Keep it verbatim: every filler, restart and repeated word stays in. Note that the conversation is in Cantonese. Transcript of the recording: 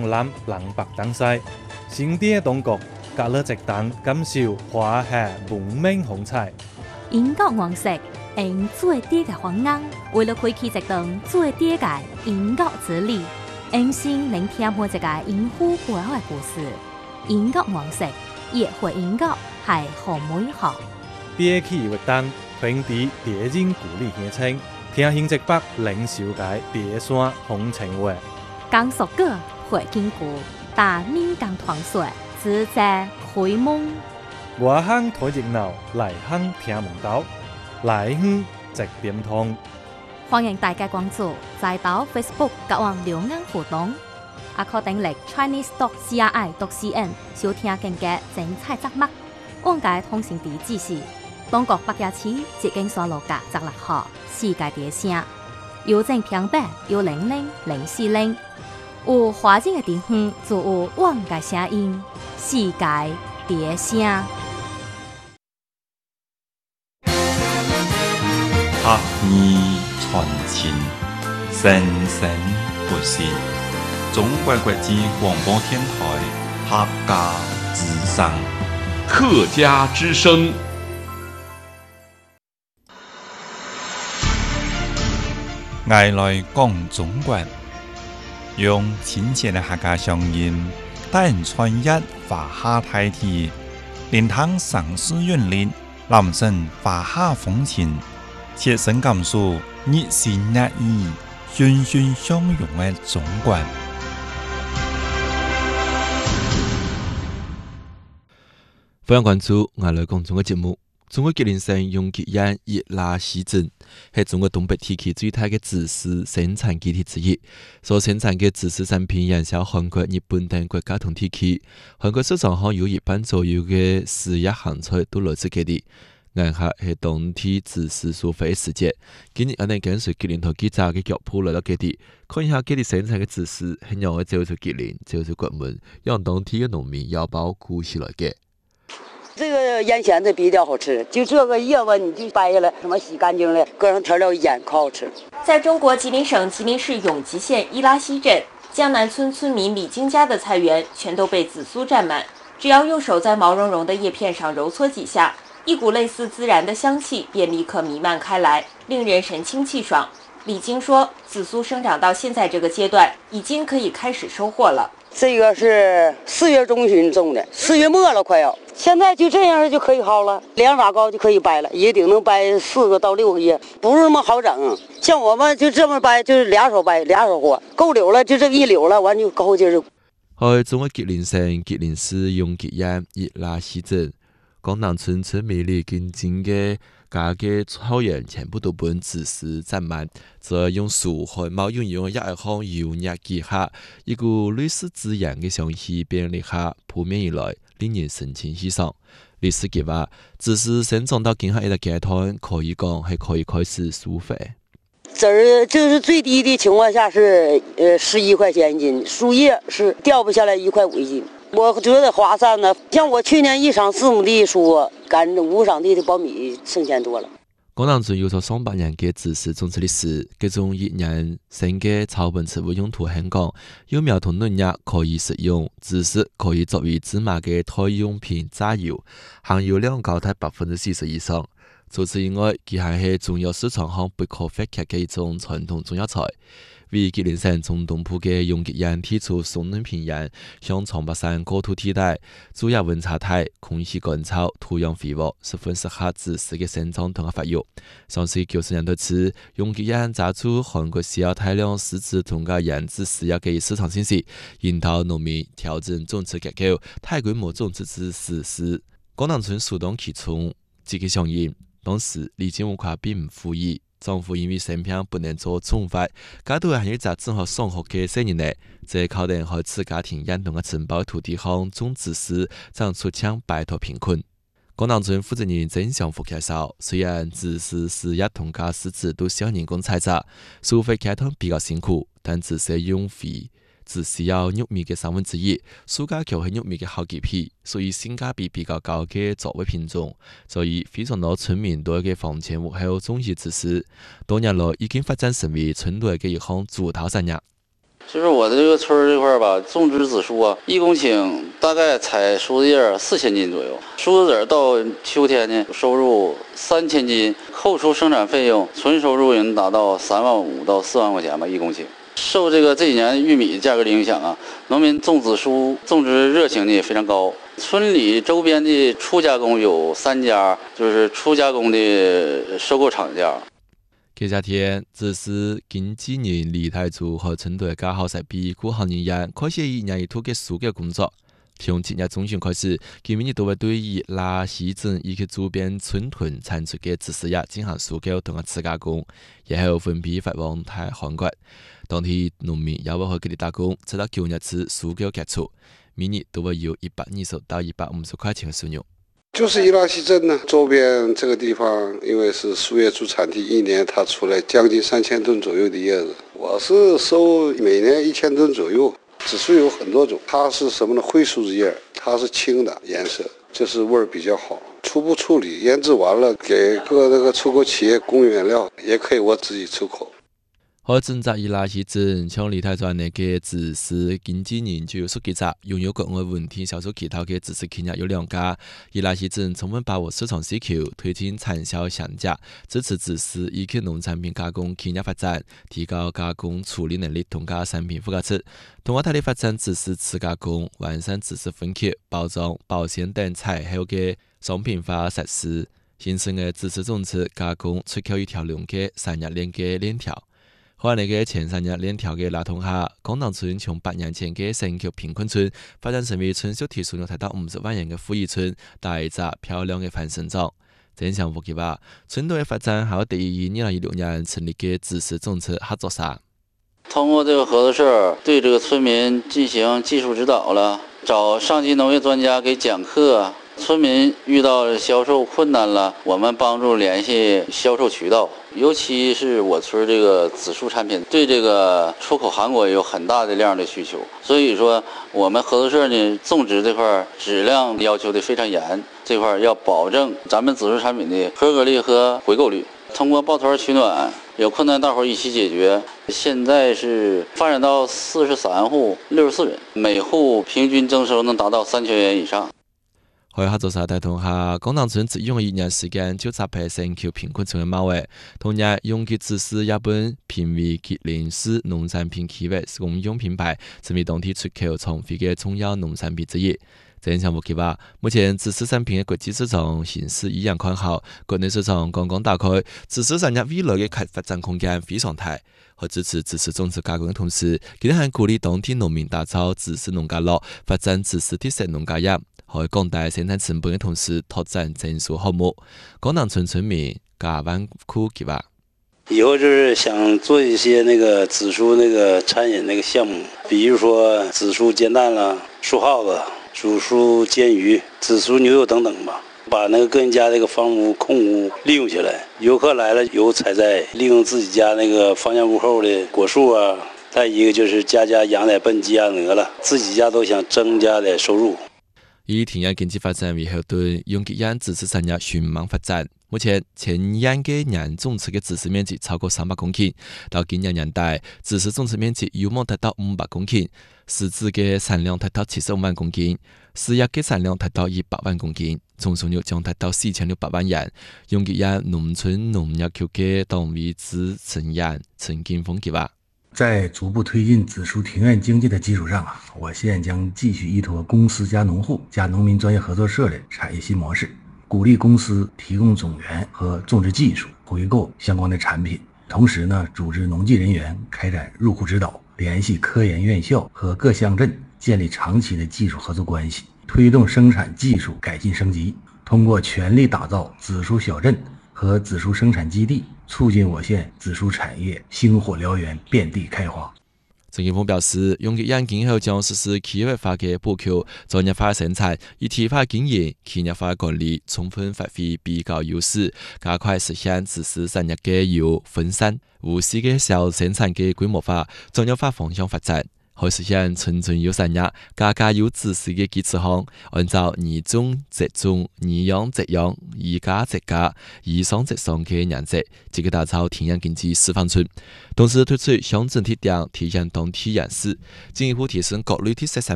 江南南北東西，新地當局隔了一等感受華夏文明風采。 英國王室用最低嘅方案，為了開啟一段最低嘅英國之旅，用心聆聽每一個英語背後嘅故事。英國王室也會英國係好美好。 別起活動，平地別人鼓勵獻稱，聽行直北領袖嘅別山風情話。 江蘇歌會堅固，但民間團結自在開門。 外鄉睇熱鬧，內鄉聽門道，來鄉直點通。 歡迎大家關注，再到 Facebook 甲我留言互動，也可訂閱 Chinese dot C R I dot C N 收聽更加精彩節目。往屆通信地址是東國北野市捷經所路甲十六號世界第聲，郵政平板有零零零四零。有華人嘅地方就有往屆聲音，世界第聲。 學藝傳情，生生不息。中國國際廣播電台客家之聲， 客家之聲。 我來講中國，用親切的客家聲音，帶人穿越華夏大地，聆聽城市韻律，攬勝華夏風情。切身感受熱情熱意、欣欣相融的中國。 歡迎關注我來講中國節目。中國吉林省永吉縣葉拉西鎮係中國東北地區最大嘅芝士生產基地之一，所生產嘅芝士產品營銷韓國、日本等國家同地區。韓國市場上有一半左右嘅事業行菜都來自這裡。眼下係當地芝士消費時節，今日我哋跟隨吉林台記者嘅腳步來到這裡，看一下這裡生產嘅芝士係讓我走出吉林，走出國門，讓當地嘅農民腰包鼓起來嘅。 這個醃鹹菜比較好吃，就這個葉子你就掰下來，什麼洗乾淨了，擱上調料一醃，可好吃。 在中國吉林省吉林市永吉縣伊拉西鎮江南村村民李金家的菜園全都被紫蘇佔滿，只要用手在毛茸茸的葉片上揉搓幾下，一股類似孜然的香氣便立刻彌漫開來，令人神清氣爽。李金說，紫蘇生長到現在這個階段，已經可以開始收穫了。 這個是四月中旬種的，四月末了快要，現在就這樣就可以薅了，兩把高就可以掰了，一定能掰四個到六個葉，不是那麼好整。像我們就這麼掰，就是兩手掰，兩手活，夠绺了就這一绺了，完就高勁兒。 喺中國吉林省吉林市永吉縣葉拉西鎮，江南村村美麗跟景嘅家嘅草原全部都被芝士佔滿，再用樹海貓用用一二行油壓幾下，一股類似孜然嘅香氣便立刻撲面而來，令人神清氣爽。李司傑話，芝士生長到今下一個階段，可以講係可以開始收費。 這兒就是最低的情況下是呃十一塊錢一斤，樹葉是掉不下來一塊五一斤。我覺得划算呢，像我去年一場四畝地蔬，幹五場地的苞米剩錢多了。 江南村有咗上百年嘅芝士種植歷史，這種一年生嘅草本植物用途很廣，幼苗同嫩葉可以食用，芝士可以作為芝麻嘅代用品榨油，含油量高達百分之四十以上。除此以外，佢還係中藥市場上不可或缺嘅一種傳統中藥材。為吉林省中東部嘅永吉縣提出松嫩平原，向長白山高土地帶，主要溫差大，空氣乾燥，土壤肥沃，十分適合芝士嘅生長同埋發育。上世紀九十年代初，永吉縣查出韓國需要大量試紙同埋鹽芝士藥嘅市場信息，引導農民調整種植結構，大規模種植芝士。江南村首當其衝，積極響應。當時李金文華並唔富裕。政府因為產品不能做重發，家都係一隻正學上學嘅少年嚟，在靠定開始家庭養動嘅承包土地上種芝士，將出槍擺脫貧困。江南村負責人曾祥福介紹，雖然芝士事業同家試紙都需要人工採摘，收費開通比較辛苦，但芝士用費只需要玉米嘅三分之一，蘇家橋係玉米嘅好幾倍，所以性價比比較高嘅作物品種，所以非常多村民都嘅房前屋後種植芝士，多年來已經發展成為村內嘅一項主導產業。 就是我的这个村这块吧，种植紫苏啊，一公顷大概采苏子叶四千斤左右，苏子籽到秋天呢收入三千斤，扣除生产费用，纯收入也能达到三万五到四万块钱吧一公顷。受这个这几年玉米价格的影响啊，农民种紫苏种植热情呢也非常高。村里周边的初加工有三家，就是初加工的收购厂家。 今夏天，自是經紀人李太祖和村隊加好勢比古行人員開始以廿一土嘅蘇嘅工作。從今日中旬開始，居民都會對於拉西鎮以及周邊村屯產出嘅紫蘇葉進行蘇購同埋次加工，然後分批發往台韓國。當地農民也會喺佢哋打工，直到九日次蘇購結束，每日都會有一百二十到一百五十塊錢嘅收入。 就是伊拉西鎮呢，周邊這個地方，因為是蘇葉主產地，一年它出來將近三千噸左右的葉子。我是收每年一千噸左右。紫蘇有很多種，它是什麼呢？灰蘇子葉，它是青的顏色，就是味兒比較好。初步處理，醃製完了，給各那個出口企業供原料，也可以我自己出口。 喺整集伊拉西鎮，像李太祖呢嘅紫蘇經紀人就有數幾集，擁有國外問題銷售其他嘅紫蘇企業有兩家。伊拉西鎮充分把握市場需求，推進產銷相加，支持紫蘇以及農產品加工企業發展，提高加工處理能力同加產品附加值。通過大力發展紫蘇次加工，完善紫蘇分級、包裝、保鮮等採後嘅商品化設施，形成嘅紫蘇種植、加工、出口一條龍嘅產業鏈嘅鏈條。喺呢個前三日鏈條嘅拉通下，廣塘村從八年前嘅城區貧困村發展成為村小體收入達到五十萬人嘅富裕村，帶一個漂亮嘅翻身仗。正向呼吸話，村隊嘅發展喺第一二零一六年成立嘅紫蘇種植合作社。 通過這個合作社對這個村民進行技術指導了，找上級農業專家給講課。村民遇到銷售困難了，我們幫助聯繫銷售渠道，尤其是我村這個紫蘇產品對這個出口韓國有很大的量的需求，所以說我們合作社呢種植這塊質量要求的非常嚴，這塊要保證咱們紫蘇產品的合格率和回購率。通過抱團取暖，有困難大伙一起解決。現在是發展到四十三戶，六十四人，每戶平均徵收能達到三千元以上。 喺合作社帶動下，廣塘村只用一年時間就搭配城區貧困村嘅馬尾，同日用嘅紫蘇葉本評為吉林市農產品企業公用品牌，成為當地出口創飛嘅重要農產品之一。正向呼吸話，目前紫蘇產品嘅國際市場形勢依然看好，國內市場剛剛打開，紫蘇產業未來嘅發展空間非常大。喺支持紫蘇種植加工嘅同時，佢哋還鼓勵當地農民打造紫蘇農家樂，發展紫蘇特色農家業。喺降低生產成本嘅同時，拓展增收項目。廣塘村村民加灣區計劃， 以後就是想做一些那個紫蘇那個餐飲那個項目，比如說紫蘇煎蛋啦、蘇耗子、紫蘇煎魚、紫蘇牛肉等等吧，把那個個人家那個房屋空屋利用起來。遊客來了有採摘，利用自己家那個房前屋後的果樹啊。再一個就是家家養點笨雞鴨鵝了，自己家都想增加點收入。 以田野經濟發展為後盾，用吉安紫蘇產業迅猛發展。目前前年嘅年種植嘅紫蘇面積超過三百公頃，到今年年底，紫蘇種植面積有望達到五百公頃，實質嘅產量達到七十五萬公斤，蘇葉嘅產量達到一百萬公斤，總收入將達到四千六百萬元。用吉安農村農業局嘅黨委資成員陳金峰計劃。 在逐步推進紫蘇庭院經濟的基礎上啊，我縣將繼續依託公司加農戶加農民專業合作社的產業新模式，鼓勵公司提供種源和種植技術，回購相關的產品。同時呢，組織農技人員開展入戶指導，聯繫科研院校和各鄉鎮，建立長期的技術合作關係，推動生產技術改進升級。通過全力打造紫蘇小鎮和紫蘇生產基地，促進我縣紫蘇產業星火燎原，遍地開花。 陳金峰表示，用吉安今後將實施企業化嘅布局，專業化生產、一體化經營、企業化管理，充分發揮比較優勢，加快實現紫蘇產業嘅由分散、無私嘅小生產嘅規模化、專業化方向發展。 可实现纯纯有产业、家家有知识的基础上，按照宜种则种、宜养则养、宜加则加、宜上则上的原则，积极打造田园经济示范村。同时推出乡镇铁点，体现当地样式，进一步提升各类的生产